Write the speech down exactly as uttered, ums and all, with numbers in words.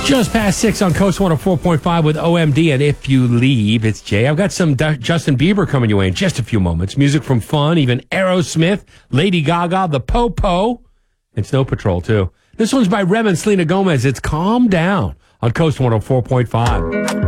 Just past six on Coast one oh four point five with O M D, and If You Leave, it's Jay. I've got some D- Justin Bieber coming your way in just a few moments. Music from Fun, even Aerosmith, Lady Gaga, The Po-Po, and Snow Patrol, too. This one's by Rem and Selena Gomez. It's Calm Down on Coast one oh four point five.